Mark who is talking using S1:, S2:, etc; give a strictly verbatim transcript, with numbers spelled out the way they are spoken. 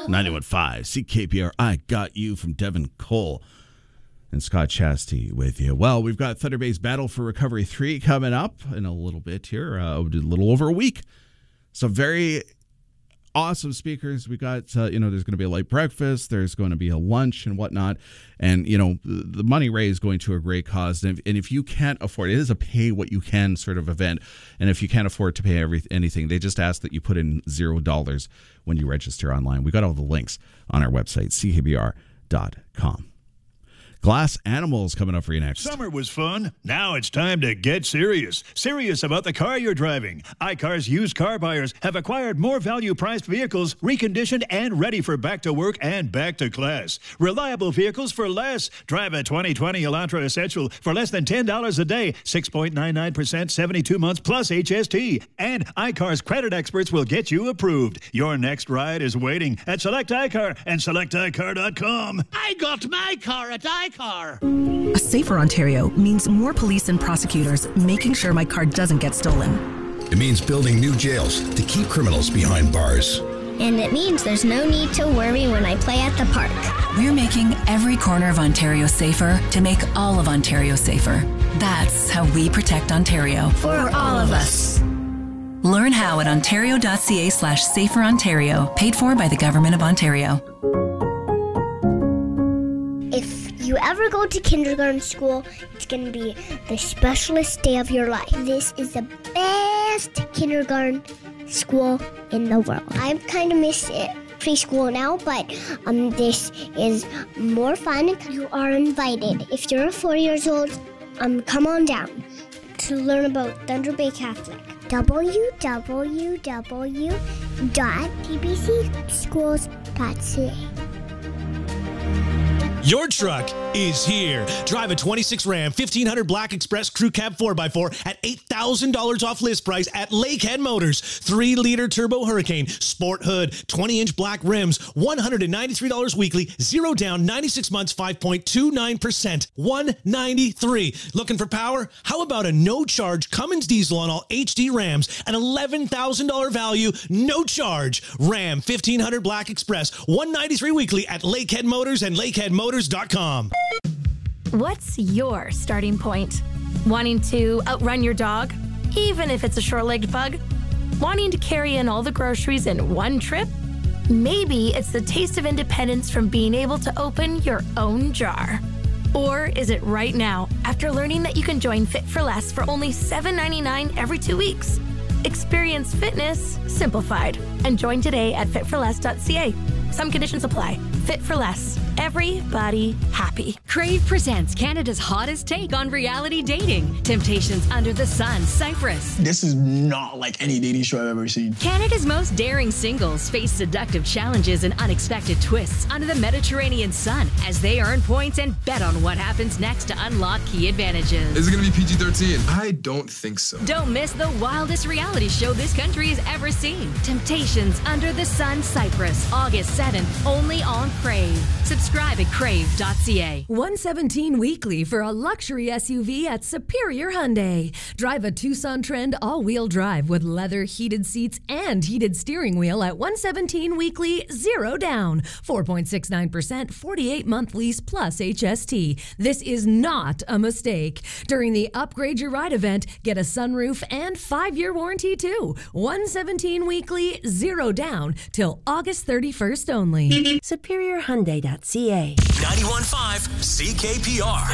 S1: ninety-one point five C K P R. I got you from Devin Cole and Scott Chastity with you. Well, we've got Thunder Bay's Battle for Recovery three coming up in a little bit here, uh, a little over a week. So very awesome speakers. We got, uh, you know, there's going to be a light breakfast. There's going to be a lunch and whatnot. And, you know, the money raised going to a great cause. And if, and if you can't afford it, it is a pay what you can sort of event. And if you can't afford to pay every, anything, they just ask that you put in zero dollars when you register online. We got all the links on our website, c k b r dot com. Glass Animals coming up for you next.
S2: Summer was fun. Now it's time to get serious. Serious about the car you're driving. iCar's used car buyers have acquired more value-priced vehicles, reconditioned and ready for back to work and back to class. Reliable vehicles for less. Drive a twenty twenty Elantra Essential for less than ten dollars a day. six point nine nine percent, seventy-two months plus H S T. And iCar's credit experts will get you approved. Your next ride is waiting at Select iCar and select i car dot com.
S3: I got my car at iCar.
S4: A safer Ontario means more police and prosecutors making sure my car doesn't get stolen.
S5: It means building new jails to keep criminals behind bars.
S6: And it means there's no need to worry when I play at the park.
S7: We're making every corner of Ontario safer to make all of Ontario safer. That's how we protect Ontario.
S6: For all of us.
S7: Learn how at ontario.ca slash safer Ontario. Paid for by the Government of Ontario.
S6: If you ever go to kindergarten school, it's going to be the specialist day of your life. This is the best kindergarten school in the world. I kind of miss it. Preschool now, but um, this is more fun. You are invited. If you're four years old, um, come on down to learn about Thunder Bay Catholic. w w w dot t b c schools dot c a
S8: Your truck is here. Drive a twenty-six Ram fifteen hundred Black Express Crew Cab four by four at eight thousand dollars off list price at Lakehead Motors. three liter Turbo Hurricane, Sport Hood, twenty inch black rims, one hundred ninety-three dollars weekly, zero down, ninety-six months, five point two nine percent, one hundred ninety-three dollars. Looking for power? How about a no-charge Cummins diesel on all H D Rams? An eleven thousand dollars value, no charge. Ram fifteen hundred Black Express, one hundred ninety-three dollars weekly at Lakehead Motors and lakehead motors dot com.
S9: What's your starting point? Wanting to outrun your dog, even if it's a short-legged pug? Wanting to carry in all the groceries in one trip? Maybe it's the taste of independence from being able to open your own jar. Or is it right now, after learning that you can join Fit for Less for only seven ninety-nine every two weeks? Experience fitness simplified and join today at fit for less dot c a. Some conditions apply. Fit for Less. Everybody happy.
S10: Crave presents Canada's hottest take on reality dating. Temptations Under the Sun, Cyprus.
S11: This is not like any dating show I've ever seen.
S10: Canada's most daring singles face seductive challenges and unexpected twists under the Mediterranean sun as they earn points and bet on what happens next to unlock key advantages.
S12: Is it going to be P G thirteen? I don't think so.
S10: Don't miss the wildest reality show this country has ever seen. Temptations Under the Sun, Cyprus, August seventh, only on Crave. Subscribe at crave dot c a.
S13: one seventeen weekly for a luxury S U V at Superior Hyundai. Drive a Tucson Trend all-wheel drive with leather heated seats and heated steering wheel at one seventeen weekly, zero down, four point six nine percent, forty-eight month lease plus H S T. This is not a mistake. During the Upgrade Your Ride event, get a sunroof and five-year warranty too. one seventeen weekly, zero down till August thirty-first only.
S14: superior hyundai dot c a.
S15: ninety-one point five C K P R.